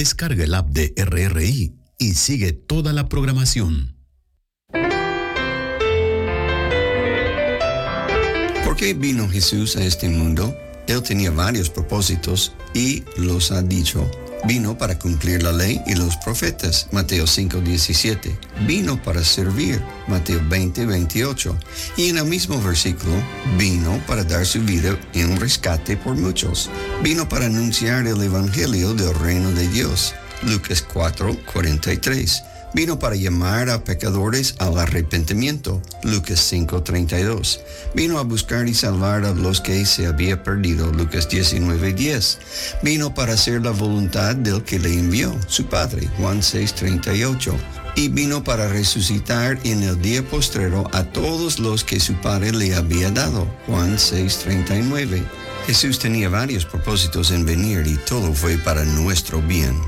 Descarga el app de RRI y sigue toda la programación. ¿Por qué vino Jesús a este mundo? Él tenía varios propósitos y los ha dicho. Vino para cumplir la ley y los profetas, Mateo 5:17. Vino para servir, Mateo 20:28. Y en el mismo versículo, vino para dar su vida en un rescate por muchos. Vino para anunciar el evangelio del reino de Dios, Lucas 4:43. Vino para llamar a pecadores al arrepentimiento, Lucas 5:32. Vino a buscar y salvar a los que se había perdido, Lucas 19:10. Vino para hacer la voluntad del que le envió, su Padre, Juan 6:38. Y vino para resucitar en el día postrero a todos los que su Padre le había dado, Juan 6:39. Jesús tenía varios propósitos en venir y todo fue para nuestro bien.